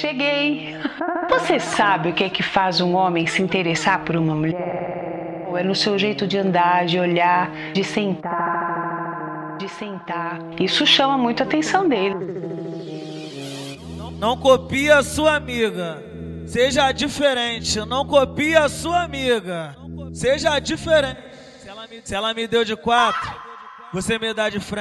Cheguei. Você sabe o que é que faz um homem se interessar por uma mulher? É no seu jeito de andar, de olhar, de sentar. Isso chama muito a atenção dele. Não copie a sua amiga. Seja diferente. Não copie a sua amiga. Seja diferente. Se ela me deu de 4, você me dá de frente.